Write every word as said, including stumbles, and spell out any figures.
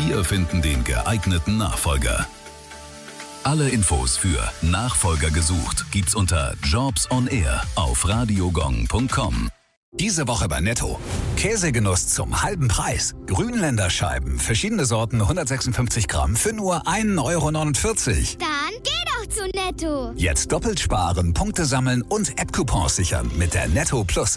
Wir finden den geeigneten Nachfolger. Alle Infos für Nachfolger gesucht gibt's unter Jobs on Air auf radiogong punkt com. Diese Woche bei Netto. Käsegenuss zum halben Preis. Grünländer Scheiben, verschiedene Sorten, hundertsechsundfünfzig Gramm für nur ein Euro neunundvierzig. Dann geh doch zu Netto. Jetzt doppelt sparen, Punkte sammeln und App-Coupons sichern mit der Netto Plus